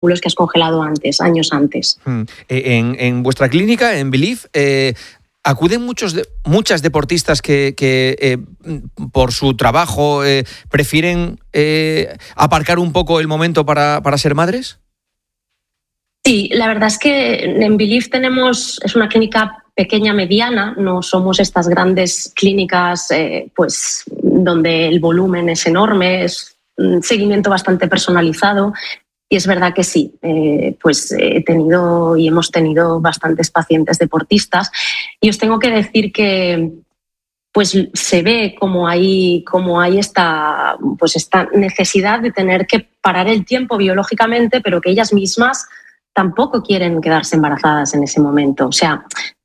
que has congelado años antes. En vuestra clínica, en Believe, ¿acuden muchas deportistas que por su trabajo prefieren aparcar un poco el momento para ser madres? Sí, la verdad es que en Believe es una clínica pequeña, mediana, no somos estas grandes clínicas pues donde el volumen es enorme, es un seguimiento bastante personalizado. Y es verdad que sí, pues he tenido y hemos tenido bastantes pacientes deportistas. Y os tengo que decir que pues se ve como hay esta necesidad de tener que parar el tiempo biológicamente, pero que ellas mismas tampoco quieren quedarse embarazadas en ese momento. O sea,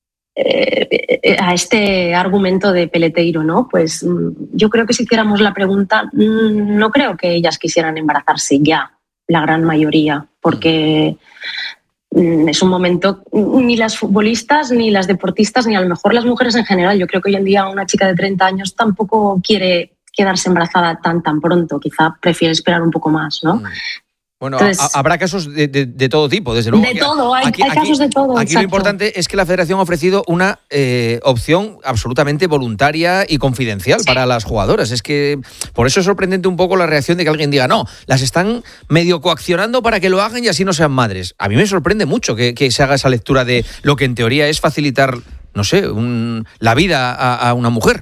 a este argumento de Peleteiro, ¿no? Pues yo creo que si hiciéramos la pregunta, no creo que ellas quisieran embarazarse ya, la gran mayoría, porque es un momento, ni las futbolistas, ni las deportistas, ni a lo mejor las mujeres en general. Yo creo que hoy en día una chica de 30 años tampoco quiere quedarse embarazada tan pronto, quizá prefiere esperar un poco más, ¿no? Bueno, entonces, habrá casos de todo tipo, desde luego. De todo, hay casos de todo. Aquí exacto. Lo importante es que la Federación ha ofrecido una opción absolutamente voluntaria y confidencial para las jugadoras. Es que por eso es sorprendente un poco la reacción de que alguien diga, no, las están medio coaccionando para que lo hagan y así no sean madres. A mí me sorprende mucho que se haga esa lectura de lo que en teoría es facilitar, no sé, la vida a una mujer.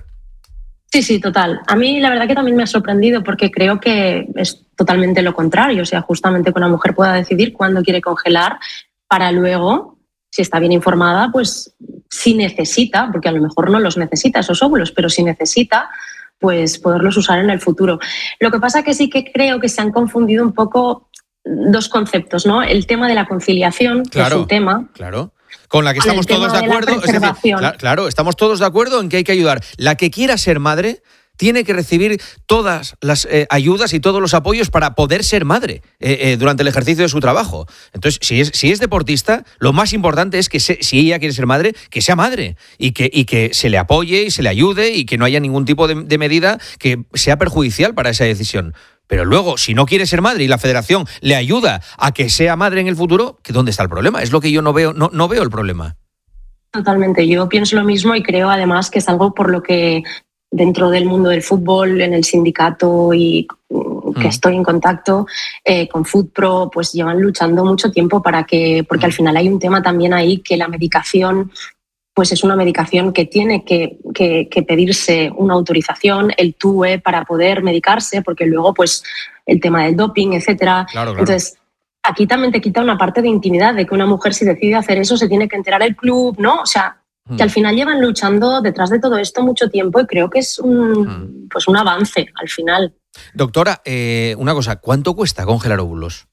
Sí, total. A mí la verdad que también me ha sorprendido porque creo que es totalmente lo contrario. O sea, justamente que una mujer pueda decidir cuándo quiere congelar para luego, si está bien informada, pues si necesita, porque a lo mejor no los necesita esos óvulos, pero si necesita, pues poderlos usar en el futuro. Lo que pasa que sí que creo que se han confundido un poco dos conceptos, ¿no? El tema de la conciliación, que es un tema... Claro. Con la que estamos todos de acuerdo. Es decir, claro, estamos todos de acuerdo en que hay que ayudar. La que quiera ser madre tiene que recibir todas las ayudas y todos los apoyos para poder ser madre durante el ejercicio de su trabajo. Entonces, si es deportista, lo más importante es que si ella quiere ser madre, que sea madre y que se le apoye y se le ayude y que no haya ningún tipo de medida que sea perjudicial para esa decisión. Pero luego, si no quiere ser madre y la Federación le ayuda a que sea madre en el futuro, ¿dónde está el problema? Es lo que yo no veo el problema. Totalmente, yo pienso lo mismo y creo además que es algo por lo que dentro del mundo del fútbol, en el sindicato y que estoy en contacto con FootPro, pues llevan luchando mucho tiempo porque al final hay un tema también ahí que la medicación pues es una medicación que tiene que pedirse una autorización, el TUE, para poder medicarse, porque luego pues el tema del doping, etcétera. Claro. Entonces, aquí también te quita una parte de intimidad, de que una mujer si decide hacer eso se tiene que enterar el club, ¿no? O sea, que al final llevan luchando detrás de todo esto mucho tiempo y creo que es un avance al final. Doctora, una cosa, ¿cuánto cuesta congelar óvulos?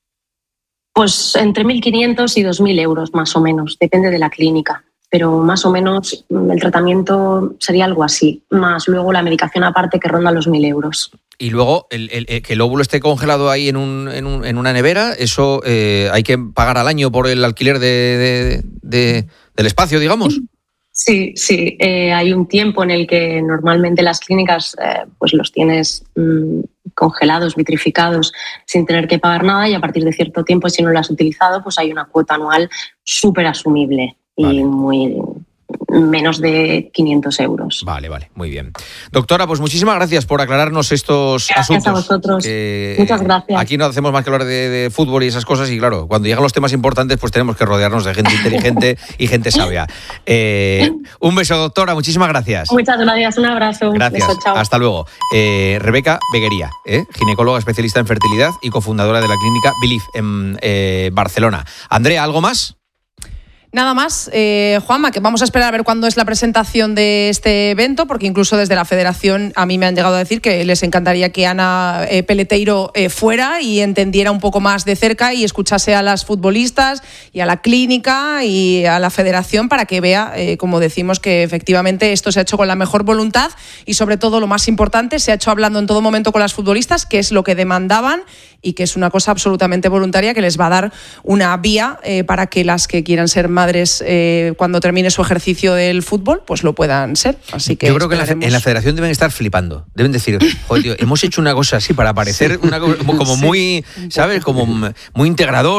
Pues entre 1.500 y 2.000 euros más o menos, depende de la clínica. Pero más o menos el tratamiento sería algo así, más luego la medicación aparte que ronda los 1.000 euros. Y luego, que el óvulo esté congelado ahí en una nevera, eso hay que pagar al año por el alquiler del espacio, digamos. Sí, hay un tiempo en el que normalmente las clínicas pues los tienes congelados, vitrificados, sin tener que pagar nada, y a partir de cierto tiempo, si no lo has utilizado, pues hay una cuota anual súper asumible. Vale. Y muy menos de 500 euros. Vale, muy bien. Doctora, pues muchísimas gracias por aclararnos estos asuntos. Gracias a vosotros. Muchas gracias. Aquí no hacemos más que hablar de fútbol y esas cosas y claro, cuando llegan los temas importantes pues tenemos que rodearnos de gente inteligente y gente sabia. Un beso, doctora, muchísimas gracias. Muchas gracias, un abrazo. Gracias, beso, chao. Hasta luego. Rebeca Beguería, ginecóloga especialista en fertilidad y cofundadora de la clínica Believe en Barcelona. Andrea, ¿algo más? Nada más, Juanma, que vamos a esperar a ver cuándo es la presentación de este evento, porque incluso desde la Federación a mí me han llegado a decir que les encantaría que Ana Peleteiro fuera y entendiera un poco más de cerca y escuchase a las futbolistas y a la clínica y a la Federación para que vea, como decimos, que efectivamente esto se ha hecho con la mejor voluntad y sobre todo lo más importante, se ha hecho hablando en todo momento con las futbolistas, que es lo que demandaban y que es una cosa absolutamente voluntaria que les va a dar una vía para que las que quieran ser madres cuando termine su ejercicio del fútbol, pues lo puedan ser. Así que yo creo que en la federación deben estar flipando. Deben decir, joder, tío, hemos hecho una cosa así para parecer como muy, ¿sabes? Como muy integrador.